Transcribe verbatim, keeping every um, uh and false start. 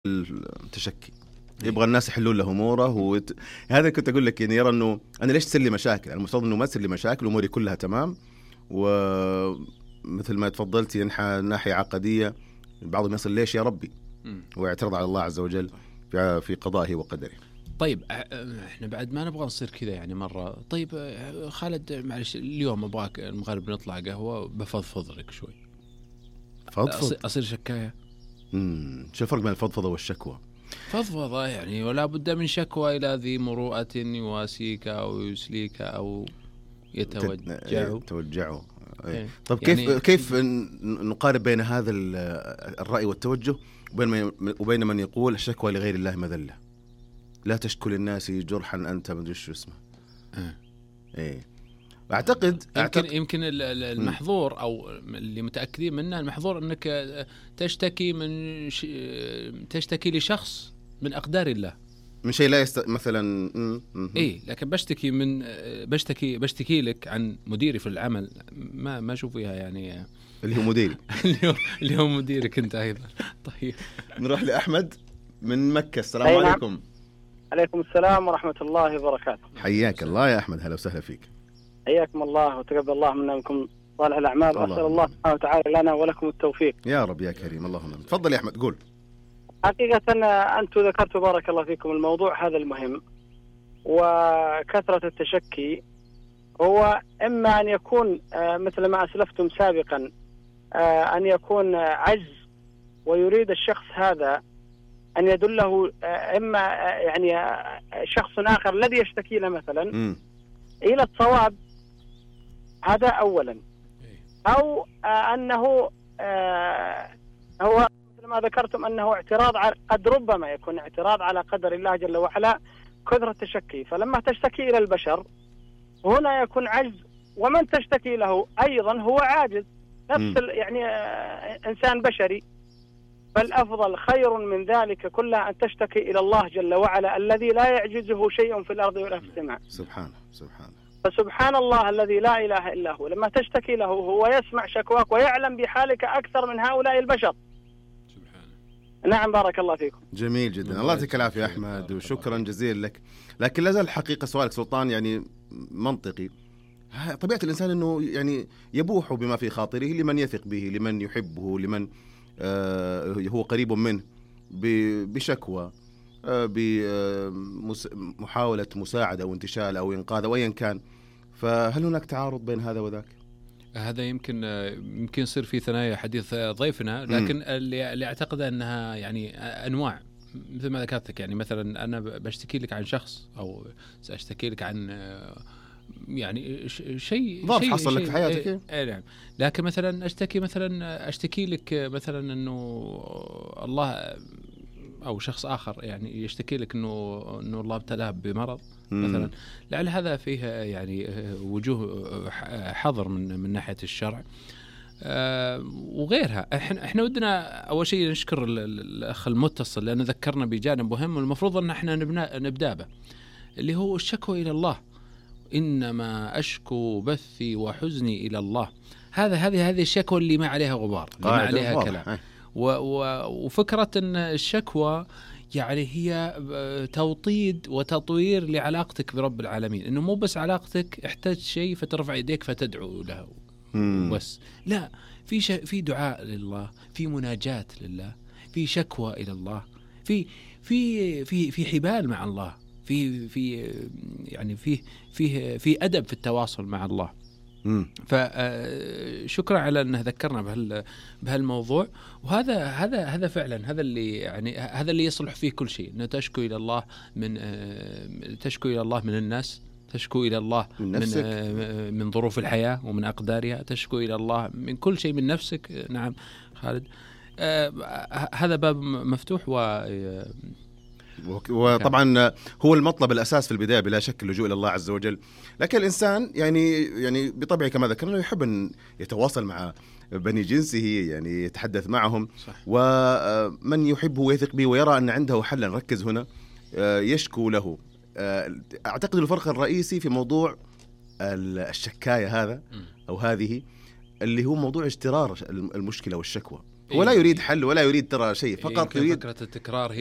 التشكي، يبغى الناس يحلون له اموره. وت... هذا كنت اقول لك يعني يرى انه انا ليش تصير لي مشاكل؟ المفترض انه ما تصير لي مشاكل، اموري كلها تمام. ومثل ما تفضلتي ينحى ناحيه عقديه، بعضهم يصل ليش يا ربي ويعترض على الله عز وجل في في قضائه وقدره. طيب احنا بعد ما نبغى نصير كذا يعني مره. طيب خالد معلش، اليوم ابغاك المغرب نطلع قهوه بفضفض لك شوي. فضفض اصير شكايه. امم شو الفرق بين الفضفضه والشكوى؟ فضفضه يعني ولا بد من شكوى الى ذي مروءه يواسيك او يسليك او يتوجع توجعوا. إيه. طب كيف يعني كيف نقارب بين هذا الرأي والتوجه وبين وبين من يقول الشكوى لغير الله مذلة، لا تشكو للناس جرحا أنت ما ادري شو اسمه. أه. إيه أعتقد يمكن أعتقد يمكن المحظور أو اللي متأكدين منه المحظور أنك تشتكي من ش... تشتكي لشخص من أقدار الله، من شيء لا يست... مثلا إيه. لكن بشتكي من بشتكي بشتكي لك عن مديري في العمل، ما ما أشوف فيها يعني اللي هو مديري اللي هو مديرك أنت أيضا. طيب نروح لأحمد من مكة. السلام أيوة. عليكم. عليكم السلام ورحمة الله وبركاته. حياك الله يا أحمد، هلا وسهلا فيك. حياكم الله وتقبل الله منا منكم صالح الأعمال. أسأل الله سبحانه وتعالى لنا ولكم التوفيق يا رب يا كريم. اللهم آمين. تفضل يا أحمد قول. حقيقة أنتم ذكرتوا بارك الله فيكم الموضوع هذا المهم، وكثرة التشكي هو إما أن يكون مثل ما أسلفتم سابقا أن يكون عجز، ويريد الشخص هذا أن يدله إما يعني شخص آخر الذي يشتكي له مثلا م. إلى الصواب، هذا أولا. أو أنه هو مثل ما ذكرتم أنه اعتراض على قد ربما يكون اعتراض على قدر الله جل وعلا، كثرة التشكي. فلما تشتكي إلى البشر هنا يكون عجز، ومن تشتكي له أيضا هو عاجز، نفس يعني إنسان بشري. فالأفضل خير من ذلك كله أن تشتكي إلى الله جل وعلا الذي لا يعجزه شيء في الأرض ولا في السماء. سبحانه سبحانه. فسبحان الله الذي لا إله إلا هو، لما تشتكي له هو يسمع شكواك ويعلم بحالك أكثر من هؤلاء البشر. سبحانه. نعم بارك الله فيكم. جميل جدا، الله يعطيك العافية أحمد وشكرا جزيلا لك. لكن لازال الحقيقة سؤالك سلطان يعني منطقي. طبيعة الإنسان أنه يعني يبوح بما في خاطره لمن يثق به، لمن يحبه، لمن آه هو قريب منه، بشكوى، آه بمحاولة مساعدة أو انتشال أو إنقاذ أو أيا كان. فهل هناك تعارض بين هذا وذاك؟ هذا يمكن يمكن يصير في ثنايا حديث ضيفنا، لكن م. اللي, اللي أعتقد أنها يعني أنواع مثل ما ذكرتك. يعني مثلا أنا بشتكي لك عن شخص أو سأشتكي لك عن يعني شيء ضرب حصل لك في حياتك. ايه ايه نعم. لكن مثلا اشتكي مثلا اشتكي لك مثلا انه الله او شخص اخر يعني يشتكي لك انه انه الله ابتلاه بمرض مثلا، لعل هذا فيه يعني وجوه حظر من من ناحيه الشرع أه وغيرها. احنا احنا ودنا اول شيء نشكر الاخ المتصل لانه ذكرنا بجانب مهم والمفروض ان احنا نبدا به، اللي هو الشكوى الى الله. إنما أشكو بثي وحزني إلى الله. هذا هذه هذه الشكوى اللي ما عليها غبار، اللي ما عليها كلام. وفكرة أن الشكوى يعني هي توطيد وتطوير لعلاقتك برب العالمين، إنه مو بس علاقتك احتاج شيء فترفع يديك فتدعو له بس، لا، في ش... في دعاء لله، في مناجاة لله، في شكوى إلى الله، في في في في حبال مع الله، في في يعني فيه فيه في أدب في التواصل مع الله. فشكرا على أنه ذكرنا بهال بهالموضوع. وهذا هذا هذا فعلا هذا اللي يعني هذا اللي يصلح فيه كل شيء، أنه تشكو إلى الله من تشكو إلى الله من الناس، تشكو إلى الله من نفسك، من, من ظروف الحياة ومن أقدارها، تشكو إلى الله من كل شيء، من نفسك. نعم خالد، هذا باب مفتوح. و وطبعا هو المطلب الأساس في البداية بلا شك اللجوء إلى الله عز وجل. لكن الإنسان يعني يعني بطبعه كما ذكرنا يحب أن يتواصل مع بني جنسه، يعني يتحدث معهم. صح. ومن يحبه ويثق به ويرى أن عنده حلا، نركز هنا، يشكو له. أعتقد الفرق الرئيسي في موضوع الشكاية هذا أو هذه اللي هو موضوع اجترار المشكلة والشكوى. هو لا يريد حل ولا يريد ترى شيء، فقط يريد يريد فكرة التكرار